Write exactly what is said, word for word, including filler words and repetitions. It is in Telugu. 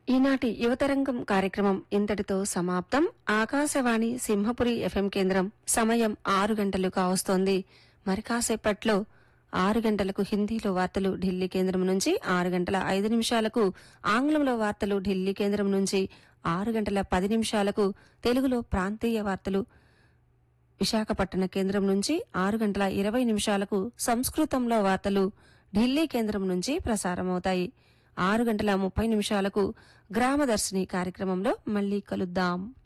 ఈనాటి యువతరంగం కార్యక్రమం ఇంతటితో సమాప్తం. ఆకాశవాణి సింహపురి ఎఫ్ఎం కేంద్రం సమయం ఆరు గంటలు కావస్తోంది. మరి కాసేపట్లో ఆరు గంటలకు హిందీలో వార్తలు ఢిల్లీ కేంద్రం నుంచి, ఆరు గంటల ఐదు నిమిషాలకు ఆంగ్లంలో వార్తలు ఢిల్లీ కేంద్రం నుంచి, ఆరు గంటల పది నిమిషాలకు తెలుగులో ప్రాంతీయ వార్తలు విశాఖపట్టణ కేంద్రం నుంచి, ఆరు గంటల ఇరవై నిమిషాలకు సంస్కృతంలో వార్తలు ఢిల్లీ కేంద్రం నుంచి ప్రసారమవుతాయి. ఆరు గంటల ముప్పై నిమిషాలకు గ్రామదర్శిని కార్యక్రమంలో మళ్లీ కలుద్దాం.